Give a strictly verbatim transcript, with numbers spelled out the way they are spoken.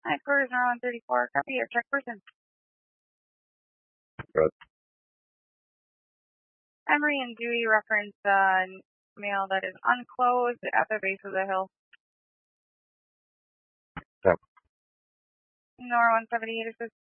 Headquarters are on thirty-four. Copy your check person. Good. Emery and Dewey reference uh, mail that is unclosed at the base of the hill. Yep. Nora one seventy-eight assist.